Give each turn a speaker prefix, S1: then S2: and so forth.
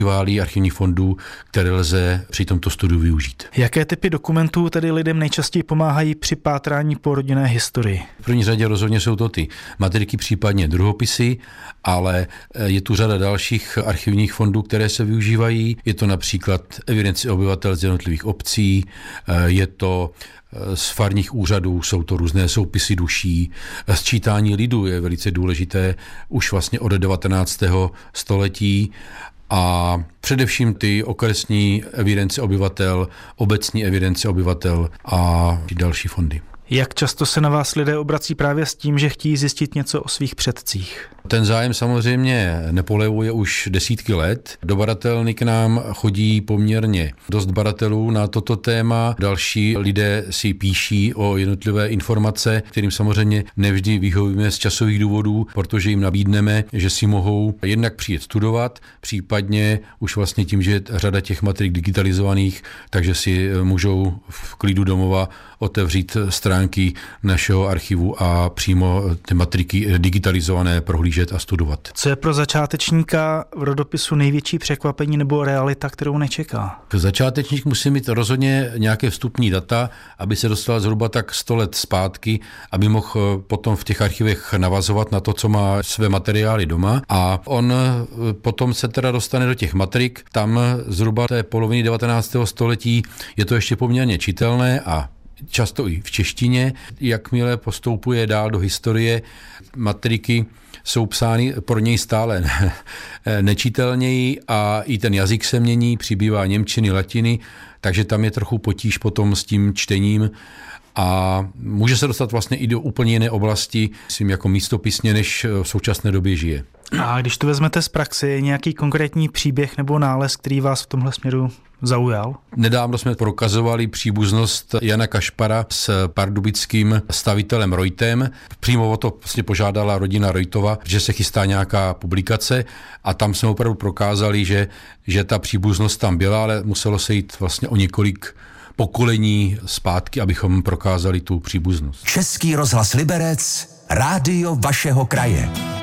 S1: archivních fondů, které lze při tomto studiu využít.
S2: Jaké typy dokumentů tedy lidem nejčastěji pomáhají při pátrání po rodinné historii?
S1: V první řadě rozhodně jsou to ty matriky, případně druhopisy, ale je tu řada dalších archivních fondů, které se využívají. Je to například evidence obyvatel z jednotlivých obcí, je to z farních úřadů, jsou to různé soupisy duší. Sčítání lidu je velice důležité už vlastně od 19. století a především ty okresní evidence obyvatel, obecní evidence obyvatel a další fondy.
S2: Jak často se na vás lidé obrací právě s tím, že chtějí zjistit něco o svých předcích?
S1: Ten zájem samozřejmě nepolevuje už desítky let. Do badatelny k nám chodí poměrně dost badatelů na toto téma. Další lidé si píší o jednotlivé informace, kterým samozřejmě nevždy vyhovíme z časových důvodů, protože jim nabídneme, že si mohou jednak přijet studovat, případně už vlastně tím, že je řada těch matrik digitalizovaných, takže si můžou v klidu domova otevřít stránky našeho archivu a přímo ty matriky digitalizované prohlížet a studovat.
S2: Co je pro začátečníka v rodopisu největší překvapení nebo realita, kterou nečeká?
S1: Začátečník musí mít rozhodně nějaké vstupní data, aby se dostal zhruba tak 100 let zpátky, aby mohl potom v těch archivech navazovat na to, co má své materiály doma, a on potom se teda dostane do těch matrik. Tam zhruba té poloviny 19. století je to ještě poměrně čitelné a často i v češtině. Jakmile postoupuje dál do historie, matriky jsou psány pro něj stále nečitelněji a i ten jazyk se mění, přibývá němčiny, latiny, takže tam je trochu potíž potom s tím čtením a může se dostat vlastně i do úplně jiné oblasti, myslím jako místopisně, než v současné době žije.
S2: A když to vezmete z praxe, je nějaký konkrétní příběh nebo nález, který vás v tomhle směru zaujal?
S1: Nedávno jsme prokazovali příbuznost Jana Kašpara s pardubickým stavitelem Reutem. Přímo o to vlastně požádala rodina Reutova, že se chystá nějaká publikace a tam jsme opravdu prokázali, že ta příbuznost tam byla, ale muselo se jít vlastně o několik pokolení zpátky, abychom prokázali tu příbuznost.
S3: Český rozhlas Liberec, rádio vašeho kraje.